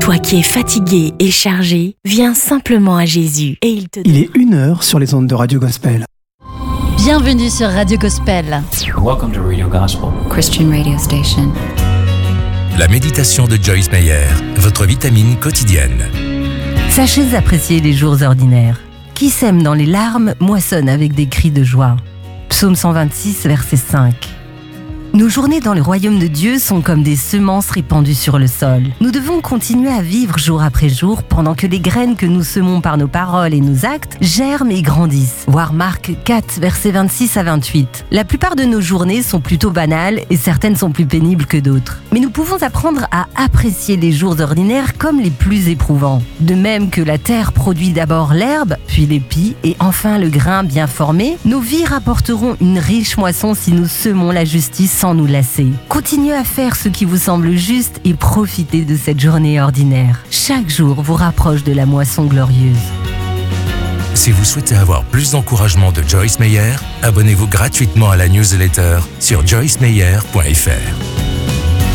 Toi qui es fatigué et chargé, viens simplement à Jésus et Il est 1h sur les ondes de Radio Gospel. Bienvenue sur Radio Gospel. Welcome to Radio Gospel, Christian radio station. La méditation de Joyce Meyer, votre vitamine quotidienne. Sachez apprécier les jours ordinaires. Qui sème dans les larmes moissonne avec des cris de joie. Psaume 126, verset 5. Nos journées dans le royaume de Dieu sont comme des semences répandues sur le sol. Nous devons continuer à vivre jour après jour pendant que les graines que nous semons par nos paroles et nos actes germent et grandissent. Voir Marc 4, versets 26 à 28. La plupart de nos journées sont plutôt banales et certaines sont plus pénibles que d'autres. Mais nous pouvons apprendre à apprécier les jours ordinaires comme les plus éprouvants. De même que la terre produit d'abord l'herbe, puis l'épi et enfin le grain bien formé, nos vies rapporteront une riche moisson si nous semons la justice sans nous lasser. Continuez à faire ce qui vous semble juste et profitez de cette journée ordinaire. Chaque jour vous rapproche de la moisson glorieuse. Si vous souhaitez avoir plus d'encouragement de Joyce Meyer, abonnez-vous gratuitement à la newsletter sur joycemeyer.fr.